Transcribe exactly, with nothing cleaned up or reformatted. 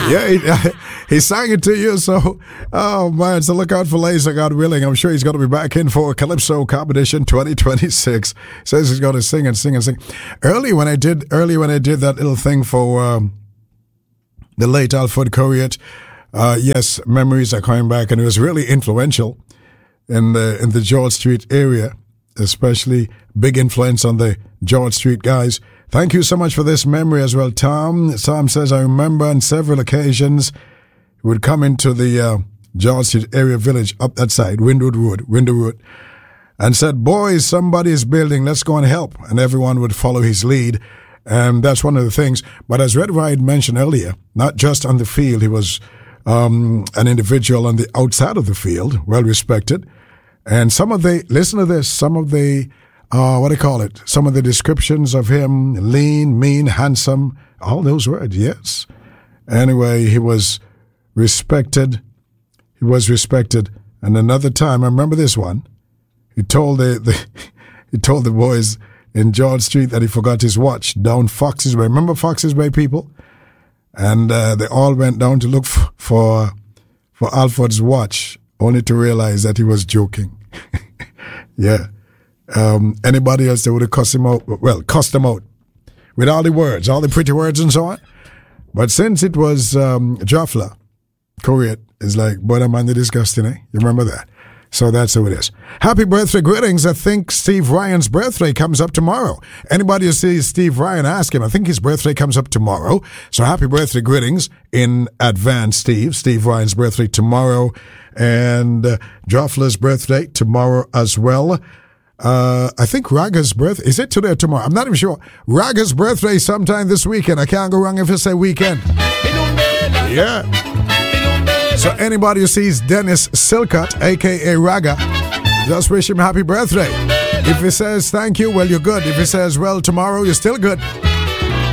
Yeah, he, he sang it to you, so, oh man, so look out for Laser, God willing. I'm sure he's going to be back in for Calypso Competition twenty twenty-six. Says he's going to sing and sing and sing. Early when I did, early when I did that little thing for um, the late Alfred Corriott, uh, yes, memories are coming back, and it was really influential in the, in the George Street area, especially big influence on the George Street guys. Thank you so much for this memory as well, Tom. Tom says, I remember on several occasions he would come into the uh, George Street area village up that side, Windwood Road, Windwood Road, and said, boys, somebody is building, let's go and help. And everyone would follow his lead. And that's one of the things. But as Red Ride mentioned earlier, not just on the field, he was um, an individual on the outside of the field, well respected. And some of the, listen to this, some of the, Uh, what do you call it? Some of the descriptions of him, lean, mean, handsome, all those words, yes. Anyway, he was respected. He was respected. And another time, I remember this one, he told the, the he told the boys in George Street that he forgot his watch down Fox's Way. Remember Fox's Way, people? And uh, they all went down to look f- for for Alfred's watch, only to realize that he was joking. Yeah. Um, anybody else that would have cussed him out, well, cussed him out with all the words, all the pretty words and so on. But since it was um, Joffler, Corriott is like, but I'm under disgusting, eh? You remember that? So that's how it is. Happy birthday greetings. I think Steve Ryan's birthday comes up tomorrow. Anybody who sees Steve Ryan, ask him. I think his birthday comes up tomorrow. So happy birthday greetings in advance, Steve. Steve Ryan's birthday tomorrow. And uh, Joffler's birthday tomorrow as well. Uh, I think Raga's birthday, is it today or tomorrow? I'm not even sure. Raga's birthday sometime this weekend. I can't go wrong if I say weekend. Yeah. So anybody who sees Dennis Silcott, a k a. Raga, just wish him happy birthday. If he says thank you, well, you're good. If he says, well, tomorrow, you're still good.